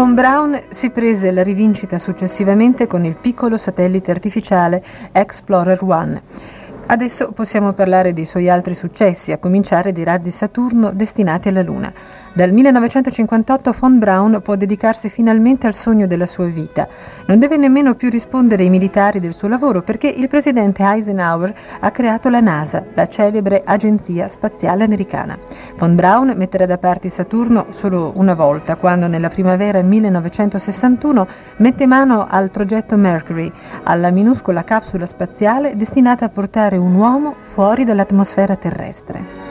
Von Braun si prese la rivincita successivamente con il piccolo satellite artificiale Explorer 1. Adesso possiamo parlare dei suoi altri successi, a cominciare dai razzi Saturno destinati alla Luna. Dal 1958 Von Braun può dedicarsi finalmente al sogno della sua vita. Non deve nemmeno più rispondere ai militari del suo lavoro perché il presidente Eisenhower ha creato la NASA, la celebre agenzia spaziale americana. Von Braun metterà da parte Saturno solo una volta, quando nella primavera 1961 mette mano al progetto Mercury, alla minuscola capsula spaziale destinata a portare un uomo fuori dall'atmosfera terrestre.